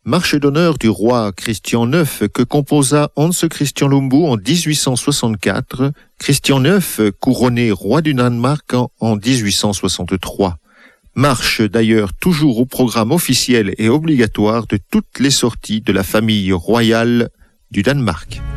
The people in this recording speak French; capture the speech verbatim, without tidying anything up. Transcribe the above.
Marche d'honneur du roi Christian neuf que composa Hans Christian Lumbu en dix-huit cent soixante-quatre, Christian neuf couronné roi du Danemark en, en dix-huit cent soixante-trois. Marche d'ailleurs toujours au programme officiel et obligatoire de toutes les sorties de la famille royale du Danemark.